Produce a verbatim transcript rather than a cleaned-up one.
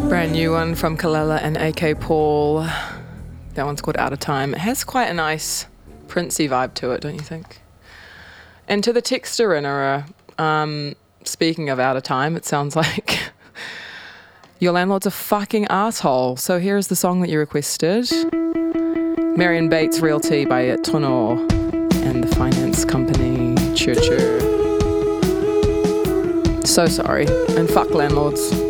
Brand new one from Kalela and A K Paul. That one's called Out of Time. It has quite a nice Princey vibe to it, don't you think? And to the texter in her, um, speaking of Out of Time, it sounds like your landlord's a fucking asshole. So here's the song that you requested. Marion Bates Realty by Tono and the finance company Churcher. So sorry, and fuck landlords.